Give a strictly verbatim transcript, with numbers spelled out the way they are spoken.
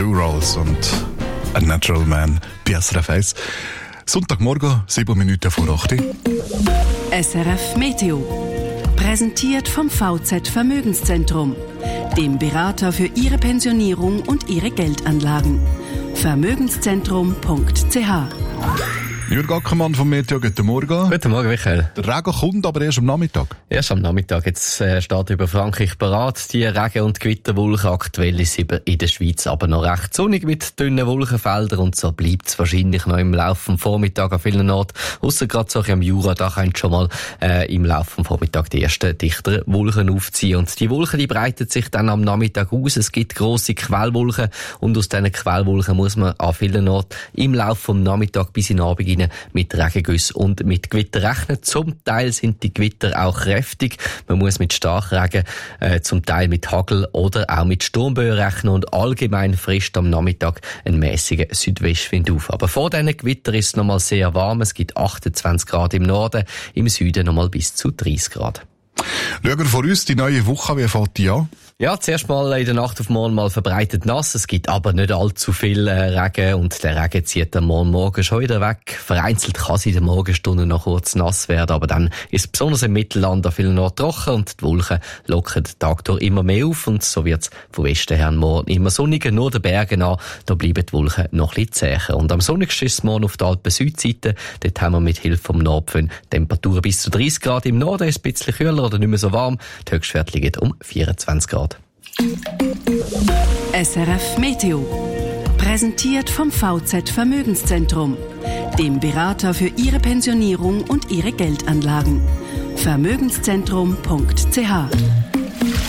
Rolls und A Natural Man bei S R F eins. Sonntagmorgen, sieben Minuten vor acht. S R F Meteo. Präsentiert vom V Z Vermögenszentrum, dem Berater für Ihre Pensionierung und Ihre Geldanlagen. Vermögenszentrum punkt c h. Jürg Ackermann vom Meteo, guten Morgen. Guten Morgen, Michael. Der Regen kommt aber erst am Nachmittag. Erst am Nachmittag. Jetzt äh, steht über Frankreich parat. Die Regen- und Gewitterwolken. Aktuell ist es in der Schweiz aber noch recht sonnig mit dünnen Wolkenfeldern. Und so bleibt es wahrscheinlich noch im Laufe des Vormittags an vielen Orten. Ausser gerade so am Jura, da können schon mal äh, im Laufe des Vormittags die ersten dichteren Wolken aufziehen. Und die Wolken, die breiten sich dann am Nachmittag aus. Es gibt grosse Quellwolken. Und aus diesen Quellwolken muss man an vielen Orten im Laufe des Nachmittags bis in den Abend mit Regengüssen und mit Gewitter rechnen. Zum Teil sind die Gewitter auch kräftig. Man muss mit Starkregen, äh, zum Teil mit Hagel oder auch mit Sturmböen rechnen und allgemein frisst am Nachmittag ein mäßiger Südwestwind auf. Aber vor diesen Gewitter ist es noch mal sehr warm. Es gibt achtundzwanzig Grad im Norden, im Süden noch mal bis zu dreißig Grad. Schauen wir vor uns die neue Woche, wie fängt die an? Ja, zuerst mal in der Nacht auf morgen mal verbreitet nass. Es gibt aber nicht allzu viel äh, Regen und der Regen zieht am Morgen, morgen schon wieder weg. Vereinzelt kann es in den Morgenstunden noch kurz nass werden, aber dann ist es besonders im Mittelland an vielen Orten trocken und die Wolken lockern den Tag durch immer mehr auf und so wird es von Westen her morgen immer sonniger, nur den Bergen an, da bleiben die Wolken noch ein bisschen zäher. Und am sonnigsten ist es morgen auf der Alpen-Südseite. Dort haben wir mit Hilfe vom Nordföhn Temperaturen bis zu dreißig Grad. Im Norden ist es ein bisschen kühler oder nicht mehr so warm. Die Höchstwerte liegen um vierundzwanzig Grad. S R F Meteo. Präsentiert vom V Z Vermögenszentrum, dem Berater für Ihre Pensionierung und Ihre Geldanlagen. Vermögenszentrum punkt c h.